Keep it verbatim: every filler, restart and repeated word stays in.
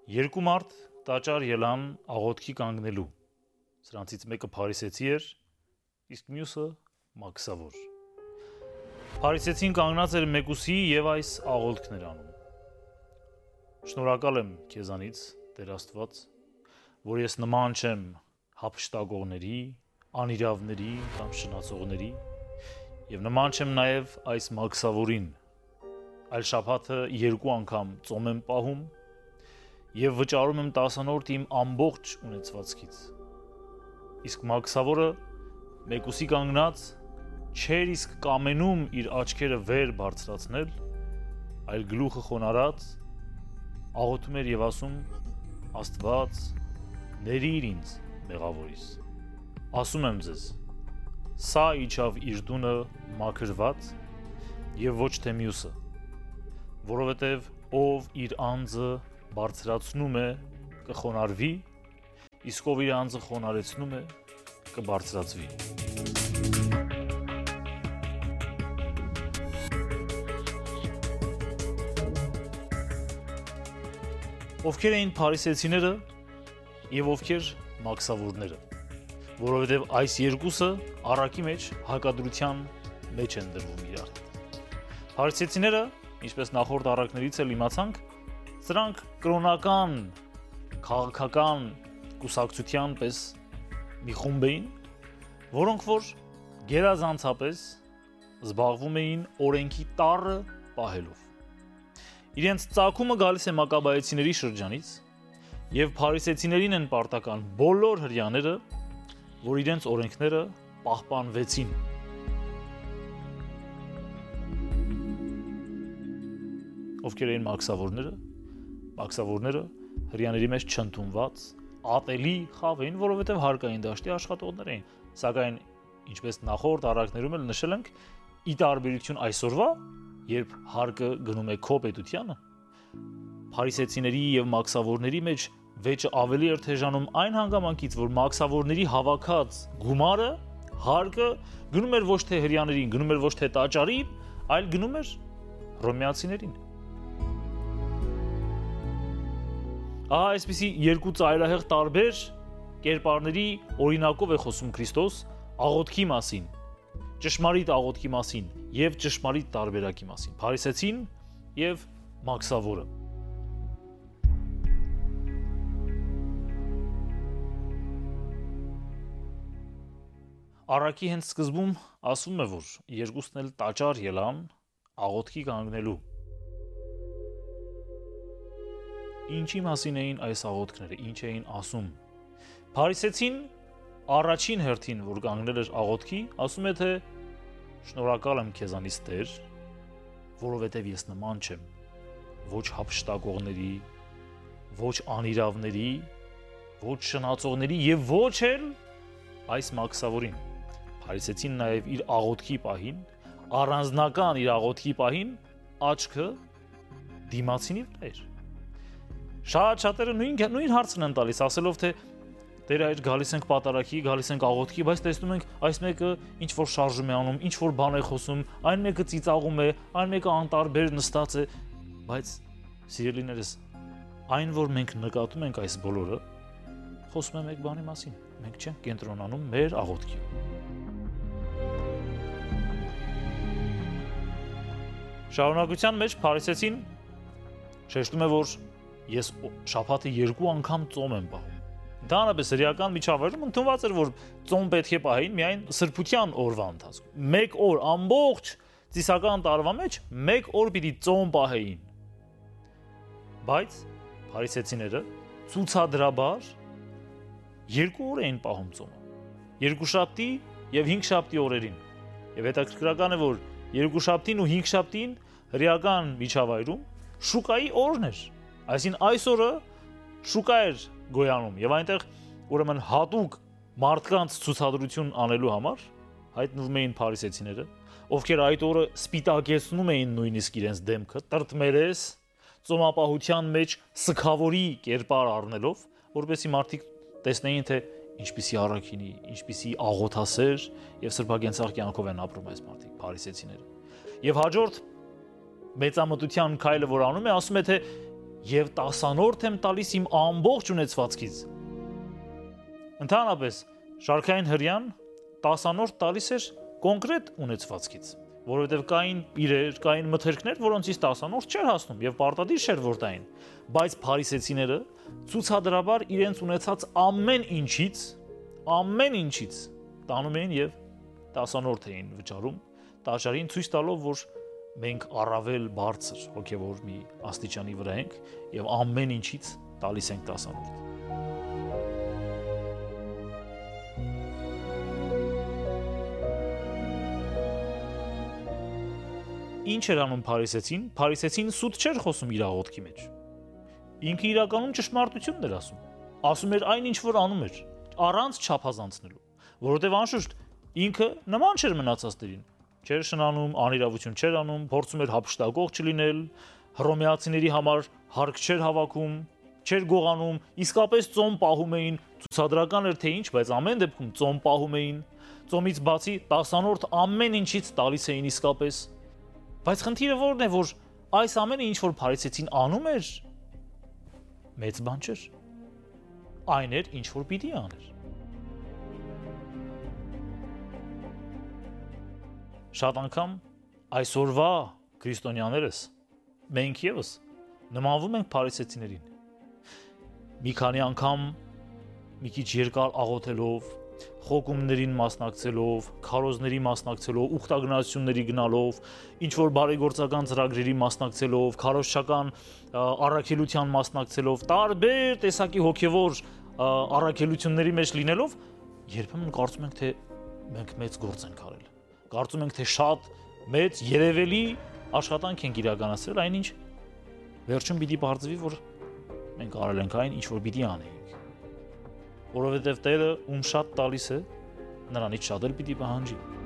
Երկու մարդ տաճար ելան աղոթքի կանգնելու, սրանցից մեկը փարիսեցի էր, իսկ մյուսը մաքսավոր։ Փարիսեցին կանգնած էր մեկուսի և այս աղոթքն էր անում. Շնորհակալ եմ քեզանից, Տեր Աստված, որ ես նման չեմ հափշտակողների, անիրավների կամ շնացողների, և նման չեմ նաև այս մաքսավորին, այլ շաբաթը երկու անգամ ծոմ եմ պահում և վճարում եմ տասանորդ իմ ամբողջ ունեցվածքից։ Իսկ մաքսավորը մեկուսի կանգնած չէր իսկ կամենում իր աչքերը վեր բարձրացնել, այլ գլուխը խոնարհած աղոթում էր և ասում. Աստված, ներիր ինձ մեղավորիս։ Ասում եմ ձեզ, սա իջավ իր տունը մաքրված և ոչ թե մյուսը, որովհետև ով իր անձը բարձրացնում է, կխոնարհվի, իսկ ով իր անձը խոնարհեցնում է, կբարձրացվի։ Ովքեր էին փարիսեցիները և ովքեր մաքսավորները, որովհետև այս երկուսը առակի մեջ հակադրության մեջ են դրվում իրար հետ։ Փարիսեցիները, ինչպես նախորդ առակներից էլ իմացանք, սրանք կրոնական, քաղաքական կուսակցության պես մի խումբ էին, որոնք որ գերազանցապես զբաղվում էին օրենքի տառը պահելով։ Իրենց ծագումը գալիս է մակաբայեցիների շրջանից և փարիսեցիներին են պարտական բոլոր հրեաները, որ իրենց օրենքները պահպանվեցին։ Ովքեր էին մաքսավորները, մաքսավորները հրեաների մեջ չընդունված, ատելի խավ էին, որովհետև հարկային դաշտի աշխատողներ էին, սակայն ինչպես նախորդ առակներում էլ նշել ենք, ի տարբերություն այսօրվա, երբ հարկը գնում է քո պետությանը, փարիսեցիների և մաքսավորների մեջ վեճը ավելի էր թեժանում այն հանգամանքից, որ մաքսավորների հավաքած գումարը, հարկը գնում էր ոչ թե հրեաներին, գնում էր ոչ թե տաճարին, այլ գնում էր հռոմեացիներին։ Ահա այսպիսի երկու ծայրահեղ տարբեր կերպարների օրինակով է խոսում Քրիստոս աղոթքի մասին, ճշմարիտ աղոթքի մասին և ճշմարիտ տարբերակի մասին, փարիսեցին և մաքսավորը։ Առակի հենց սկզբում ասվում է, որ երկուսն էլ տաճար ելան աղոթքի կանգնելու։ Ինչի մասին էին այս աղոթքները, ինչ էին ասում։ Փարիսեցին առաջին հերթին, որ կանգնել էր աղոթքի, ասում է, թե շնորհակալ եմ քեզանից, Տեր, որովհետև ես նման չեմ ոչ հափշտակողների, ոչ անիրավների, ոչ շնացողների և ոչ էլ այս մաքսավորին։ Փարիսեցին նաև իր աղոթքի պահին, առանձնական իր աղոթքի պահին աչքը դիմացինի վրա էր։ Շատ շատերը նույն, նույն հարցն են տալիս, ասելով, թե Տեր այր գալիս ենք պատարագի, գալիս ենք աղոթքի, բայց տեսնում ենք այս մեկը ինչ որ շարժում է անում, ինչ որ բան է խոսում, այն մեկը ծիծաղում է, այն մեկը անտարբեր նստած է, բայց սիրելիներս, այն որ մենք նկատում ենք այս բոլորը, խոսում է մեկ բանի մասին, մենք չենք կենտրոնանում մեր աղոթքի։ Շարունակության մեջ փարիսեցին շեշտում է, որ ես շաբաթը երկու անգամ ծոմ եմ պահում։ Ընդհանրապես հրեական միջավայրում ընդունված էր, որ ծոմ պետք է պահեին միայն սրբության օրվա ընթացքում։ Մեկ օր ամբողջ ծիսական տարվա մեջ մեկ օր պիտի ծոմ պահեին։ Բայց փարիսեցիները ցուցադրաբար երկու օր էին պահում ծոմը։ Երկուշաբթի եւ հինգշաբթի օրերին։ Եվ հետաքրքրական է, որ երկուշաբթին ու հինգշաբթին հրեական միջավայրում շուկայի օրն էր։ Այսինքն այս օրը շուկա էր գոյանում եւ այնտեղ ուրեմն հատուկ մարդկանց ցուցադրություն անելու համար հայտնվում էին փարիսեցիները, ովքեր այդ օրը սպիտակեցնում էին նույնիսկ իրենց դեմքը, տրտմերես, ծոմապահության մեջ սքավորի կերպար առնելով, որպեսզի մարդիկ տեսնեին, թե ինչպիսի առաքինի, ինչպիսի աղոթասեր եւ սրբագենցաղ կյանքով են ապրում այս մարդիկ, փարիսեցիները։ Եվ հաջորդ մեծամտության քայլը, որ անում է, ասում է, թե եւ տասանորդ եմ տալիս իմ ամբողջ ունեցվածքից։ Ընդհանրապես Շարքային հրյան տասանորդ տալիս էր կոնկրետ ունեցվածքից, որովհետև կային իրեր, կային մթերքներ, որոնցից տասանորդ չէր հասնում եւ պարտադիր չէր որ տային, բայց փարիսեցիները ցուցադրաբար իրենց ունեցած ամեն ինչից, ամեն ինչից տանում էին եւ տասանորդ էին վճարում, տաճարին ցույց տալով, որ մենք առավել բարձր հոգեվոր մի աստիճանի վրա ենք եւ ամեն ինչից տալիս ենք տասանորդ։ Ինչ էր անում փարիսեցին։ Փարիսեցին սուտ չէր խոսում իր աղոթքի մեջ։ Ինքը իրականում ճշմարտությունն էր ասում։ Ասում էր այն ինչ որ անում էր, առանց չափազանցնելու, որովհետև անշուշտ ինքը նման չէր մնացածներին։ Չէր շնանում, անիրավություն չէր անում, փորձում էր հափշտակող չլինել, հռոմեացիների համար հարկ չէր հավաքում, չէր գողանում, իսկապես ծոմ պահում էին, ցուցադրական էր թե ինչ, բայց ամեն դեպքում ծոմ պահում էին, ծոմից բացի տասանորդ ամեն ինչից տալիս էին իսկապես։ Բայց խնդիրը որն է, որ այս ամենը ինչ որ փարիսեցին անում էր, մեծ բան չէր։ Այն էր ինչ որ պիտի աներ։ Շատ անգամ այսօրվա քրիստոնյաներս մենք եւս նմանվում ենք փարիսեցիներին։ Մի քանի անգամ մի քիչ երկար աղոթելով, խոկումներին մասնակցելով, քարոզների մասնակցելով, ուխտագնացությունների գնալով, ինչ որ բարեգործական ծրագրերի մասնակցելով, քարոզչական առաքելության մասնակցելով, տարբեր տեսակի հոգևոր առաքելությունների մեջ լինելով, երբեմն կարծում ենք, թե մենք մեծ գործ ենք արել։ Կարծում ենք, թե շատ մեծ երևելի աշխատանք ենք իրականացրել, այնինչ վերջում պիտի բարձվի, որ մենք արել ենք այն, ինչ որ պիտի անեինք։ Որովհետև Տերը ում շատ տալիս է, նրանից շատ էլ պիտի պահանջի։